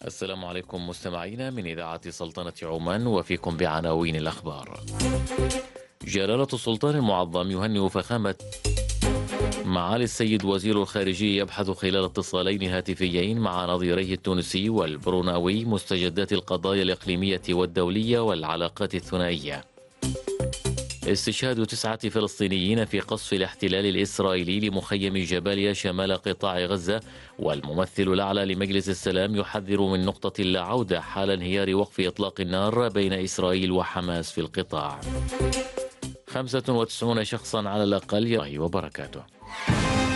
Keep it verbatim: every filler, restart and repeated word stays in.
السلام عليكم مستمعينا من إذاعة سلطنة عمان، وفيكم بعناوين الأخبار. جلالة السلطان المعظم يهنئ فخامة معالي السيد وزير الخارجية يبحث خلال اتصالين هاتفيين مع نظيريه التونسي والبروناوي مستجدات القضايا الإقليمية والدولية والعلاقات الثنائية. استشهاد تسعة فلسطينيين في قصف الاحتلال الإسرائيلي لمخيم جباليا شمال قطاع غزة، والممثل الأعلى لمجلس السلام يحذر من نقطة لا عودة حال انهيار وقف إطلاق النار بين إسرائيل وحماس في القطاع. خمسة وتسعين شخصا على الأقل. الله وبركاته.